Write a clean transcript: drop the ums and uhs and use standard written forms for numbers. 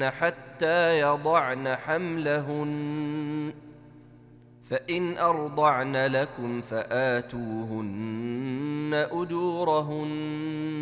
عليهن حتى يضعن حملهن، فإن أرضعن لكم فآتوهن أجورهن